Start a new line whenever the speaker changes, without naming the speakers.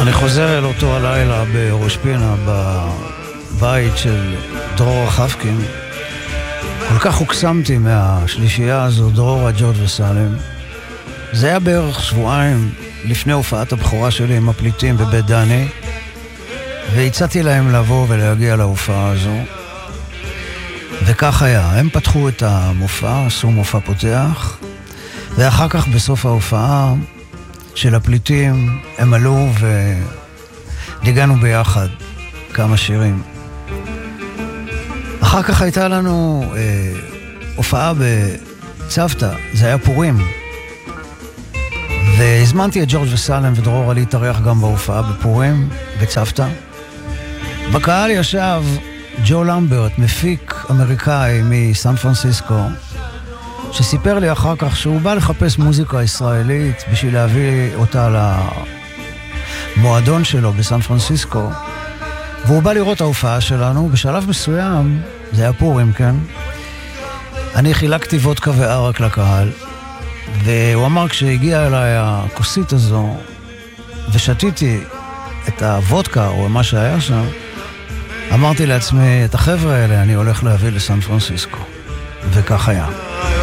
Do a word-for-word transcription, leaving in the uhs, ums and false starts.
אני חוזר אל אותו הלילה בראש פינה, בבית של דרור חפקין. כל כך הוקסמתי מהשלישייה הזו, דרור, ג'ורג' וסלם. זה היה בערך שבועיים לפני הופעת הבכורה שלי עם הפליטים בבית דני, והצעתי להם לבוא ולהגיע להופעה הזו. וכך היה, הם פתחו את המופע, עשו מופע פותח, ואחר כך בסוף ההופעה של הפליטים הם עלו וניגענו ביחד כמה שירים. אחר כך הייתה לנו אה, הופעה בצוותא, זה היה פורים, והזמנתי את ג'ורג' וסלם ודרורה להתארח גם בהופעה בפורים בצוותא. בקהל ישב ג'ו למברט, מפיק אמריקאי מסן פרנסיסקו, שסיפר לי אחר כך שהוא בא לחפש מוזיקה ישראלית בשביל להביא אותה למועדון שלו בסן פרנסיסקו, והוא בא לראות ההופעה שלנו. בשלב מסוים, זה היה פורים, כן? אני חילקתי וודקה וערק לקהל, והוא אמר כשהגיע אליי הכוסית הזו ושתיתי את הוודקה או מה שהיה שם, אמרתי לעצמי, את החבר'ה האלה אני הולך להביא לסן פרנסיסקו. וכך היה.